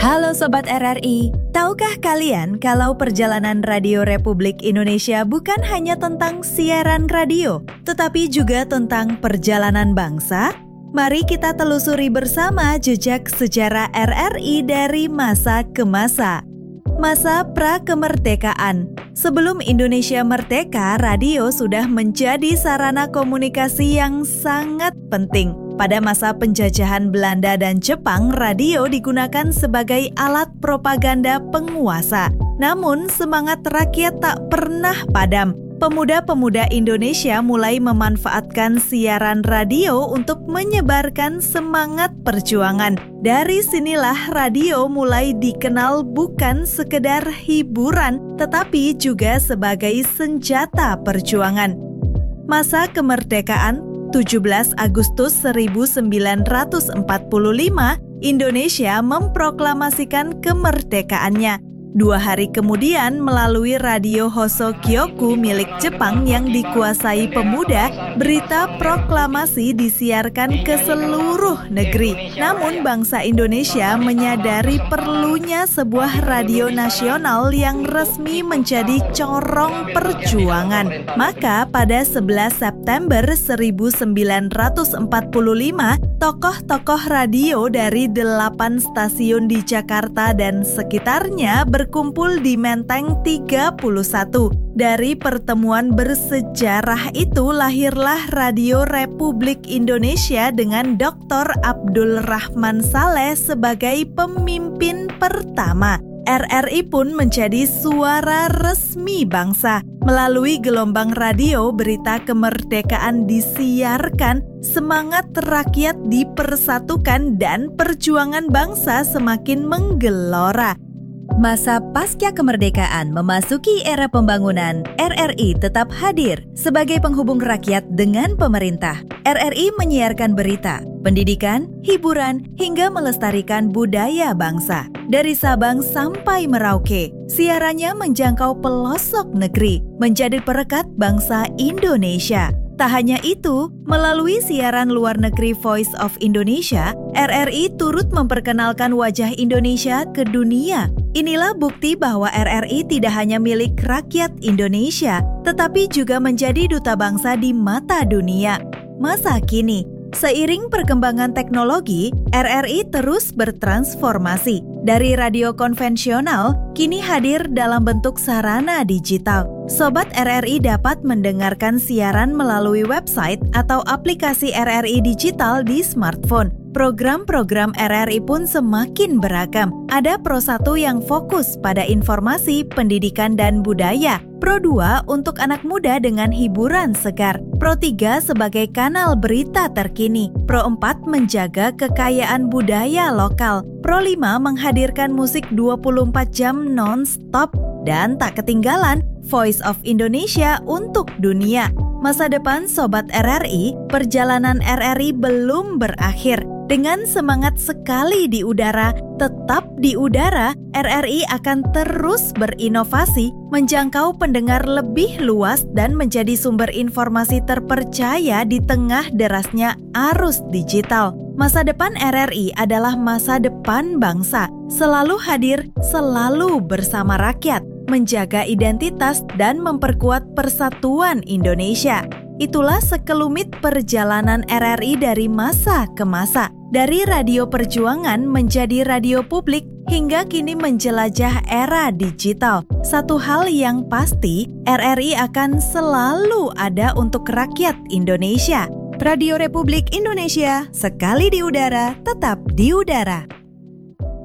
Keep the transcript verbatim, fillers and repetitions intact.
Halo Sobat R R I, tahukah kalian kalau perjalanan Radio Republik Indonesia bukan hanya tentang siaran radio, tetapi juga tentang perjalanan bangsa? Mari kita telusuri bersama jejak sejarah R R I dari masa ke masa. Masa pra-kemerdekaan. Sebelum Indonesia merdeka, radio sudah menjadi sarana komunikasi yang sangat penting. Pada masa penjajahan Belanda dan Jepang, radio digunakan sebagai alat propaganda penguasa. Namun, semangat rakyat tak pernah padam. Pemuda-pemuda Indonesia mulai memanfaatkan siaran radio untuk menyebarkan semangat perjuangan. Dari sinilah radio mulai dikenal bukan sekedar hiburan, tetapi juga sebagai senjata perjuangan. Masa kemerdekaan tujuh belas Agustus seribu sembilan ratus empat puluh lima, Indonesia memproklamasikan kemerdekaannya. Dua hari kemudian, melalui radio Hosokyoku milik Jepang yang dikuasai pemuda, berita proklamasi disiarkan ke seluruh negeri. Namun bangsa Indonesia menyadari perlunya sebuah radio nasional yang resmi menjadi corong perjuangan. Maka pada sebelas September seribu sembilan ratus empat puluh lima, tokoh-tokoh radio dari delapan stasiun di Jakarta dan sekitarnya berkumpul di Menteng tiga puluh satu. Dari pertemuan bersejarah itu lahirlah Radio Republik Indonesia dengan Doktor Abdul Rahman Saleh sebagai pemimpin pertama. R R I pun menjadi suara resmi bangsa. Melalui gelombang radio, berita kemerdekaan disiarkan, semangat rakyat dipersatukan, dan perjuangan bangsa semakin menggelora. Masa pasca kemerdekaan memasuki era pembangunan, R R I tetap hadir sebagai penghubung rakyat dengan pemerintah. R R I menyiarkan berita, pendidikan, hiburan, hingga melestarikan budaya bangsa. Dari Sabang sampai Merauke, siarannya menjangkau pelosok negeri, menjadi perekat bangsa Indonesia. Tak hanya itu, melalui siaran luar negeri Voice of Indonesia, R R I turut memperkenalkan wajah Indonesia ke dunia. Inilah bukti bahwa R R I tidak hanya milik rakyat Indonesia, tetapi juga menjadi duta bangsa di mata dunia. Masa kini, seiring perkembangan teknologi, R R I terus bertransformasi. Dari radio konvensional, kini hadir dalam bentuk sarana digital. Sobat R R I dapat mendengarkan siaran melalui website atau aplikasi R R I digital di smartphone. Program-program R R I pun semakin beragam. Ada Pro satu yang fokus pada informasi, pendidikan, dan budaya. Pro dua untuk anak muda dengan hiburan segar. Pro tiga sebagai kanal berita terkini. Pro empat menjaga kekayaan budaya lokal. Pro lima menghadirkan musik dua puluh empat jam non-stop. Dan tak ketinggalan, Voice of Indonesia untuk dunia. Masa depan Sobat R R I, perjalanan R R I belum berakhir. Dengan semangat sekali di udara, tetap di udara, R R I akan terus berinovasi, menjangkau pendengar lebih luas dan menjadi sumber informasi terpercaya di tengah derasnya arus digital. Masa depan R R I adalah masa depan bangsa, selalu hadir, selalu bersama rakyat, menjaga identitas dan memperkuat persatuan Indonesia. Itulah sekelumit perjalanan R R I dari masa ke masa, dari radio perjuangan menjadi radio publik hingga kini menjelajah era digital. Satu hal yang pasti, R R I akan selalu ada untuk rakyat Indonesia. Radio Republik Indonesia, sekali di udara, tetap di udara.